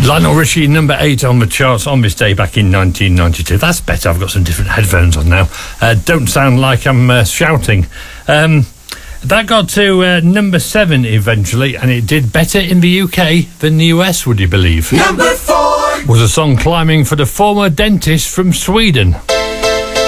Lionel Richie, number 8 on the charts on this day back in 1992. That's better. I've got some different headphones on now. Don't sound like I'm shouting. That got to number 7 eventually, and it did better in the UK than the US, would you believe? Number 4 was a song climbing for the former dentist from Sweden.